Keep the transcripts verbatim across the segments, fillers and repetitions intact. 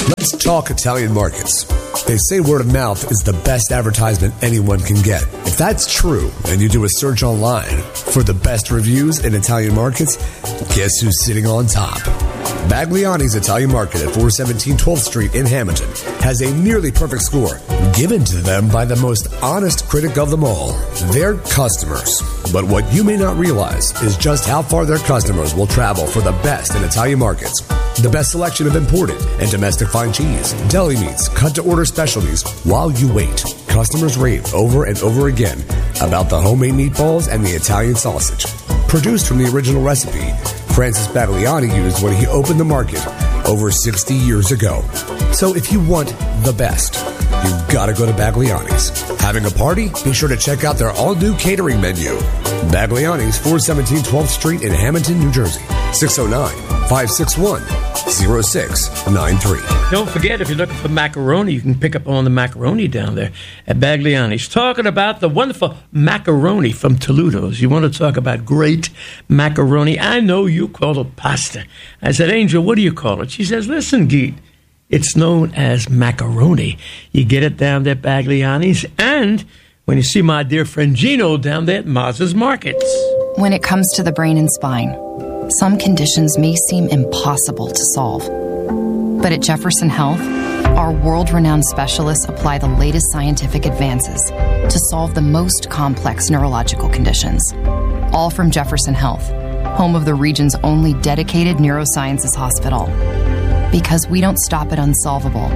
Let's talk Italian markets. They say word of mouth is the best advertisement anyone can get. If that's true, and you do a search online for the best reviews in Italian markets, guess who's sitting on top? Bagliani's Italian Market at four seventeen twelfth Street in Hamilton has a nearly perfect score given to them by the most honest critic of them all, their customers. But what you may not realize is just how far their customers will travel for the best in Italian markets. The best selection of imported and domestic fine cheese, deli meats, cut-to-order specialties. While you wait, customers rave over and over again about the homemade meatballs and the Italian sausage. Produced from the original recipe Francis Bagliani used when he opened the market over sixty years ago. So if you want the best, you've got to go to Bagliani's. Having a party? Be sure to check out their all-new catering menu. Bagliani's, four seventeen twelfth Street in Hamilton, New Jersey. six oh nine, five six one, oh six nine three. Don't forget, if you're looking for macaroni, you can pick up on the macaroni down there at Bagliani's. Talking about the wonderful macaroni from Toludo's. You want to talk about great macaroni? I know you call it pasta. I said, Angel, what do you call it? She says, listen, Geet, it's known as macaroni. You get it down there at Bagliani's. And when you see my dear friend Gino down there at Maz's Markets. When it comes to the brain and spine, some conditions may seem impossible to solve. But at Jefferson Health, our world-renowned specialists apply the latest scientific advances to solve the most complex neurological conditions. All from Jefferson Health, home of the region's only dedicated neurosciences hospital. Because we don't stop at unsolvable.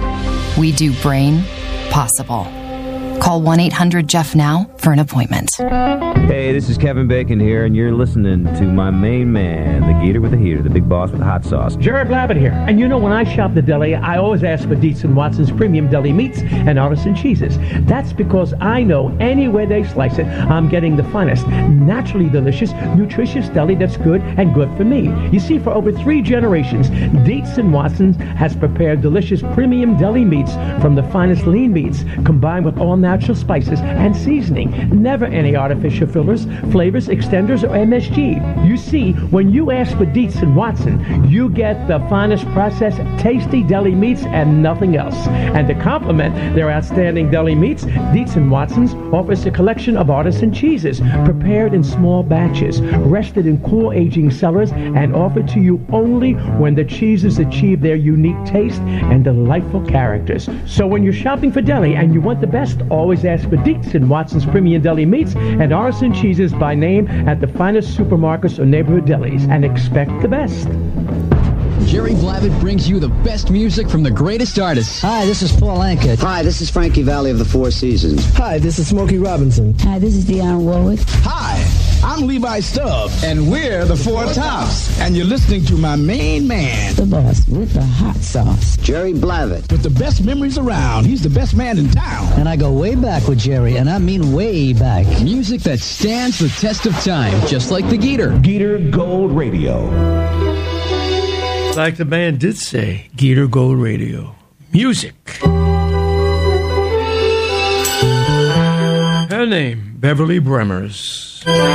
We do brain possible. Call one eight hundred Jeff now for an appointment. Hey, this is Kevin Bacon here, and you're listening to my main man, the Geeter with the heater, the big boss with the hot sauce. Jerry Blabbett here. And you know, when I shop the deli, I always ask for Dietz and Watson's premium deli meats and artisan cheeses. That's because I know any way they slice it, I'm getting the finest, naturally delicious, nutritious deli that's good and good for me. You see, for over three generations, Dietz and Watson's has prepared delicious premium deli meats from the finest lean meats, combined with all natural spices and seasoning. Never any artificial fillers, flavors, extenders, or M S G. You see, when you ask for Dietz and Watson, you get the finest processed, tasty deli meats and nothing else. And to complement their outstanding deli meats, Dietz and Watson's offers a collection of artisan cheeses prepared in small batches, rested in cool aging cellars, and offered to you only when the cheeses achieve their unique taste and delightful characters. So when you're shopping for deli and you want the best, always ask for Dietz and Watson's premium deli meats and artisan cheeses by name at the finest supermarkets or neighborhood delis, and expect the best. Jerry Blabbett brings you the best music from the greatest artists. Hi, this is Paul Anka. Hi, this is Frankie Valli of the Four Seasons. Hi, this is Smokey Robinson. Hi, this is Dionne Warwick. Hi, I'm Levi Stubb, and we're the Four Tops. And you're listening to my main man, the boss with the hot sauce, Jerry Blabbett. With the best memories around. He's the best man in town. And I go way back with Jerry, and I mean way back. Music that stands the test of time, just like the Geeter. Geeter Gold Radio. Like the band did say, Geeter Gold Radio. Music. Her name, Beverly Bremers.